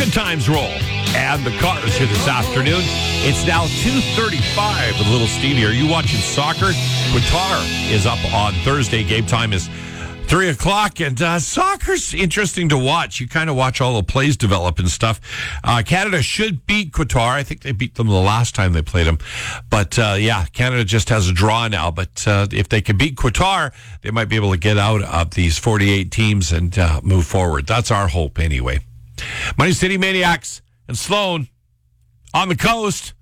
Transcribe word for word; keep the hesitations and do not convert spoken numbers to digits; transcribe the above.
Good times roll. And the cars here this afternoon. It's now two thirty-five with Little Stevie. Are you watching soccer? Qatar is up on Thursday. Game time is three o'clock, and uh, soccer's interesting to watch. You kind of watch all the plays develop and stuff. Uh, Canada should beat Qatar. I think they beat them the last time they played them. But, uh, yeah, Canada just has a draw now. But uh, if they can beat Qatar, they might be able to get out of these forty-eight teams and uh, move forward. That's our hope anyway. Money City Maniacs and Sloan on the coast.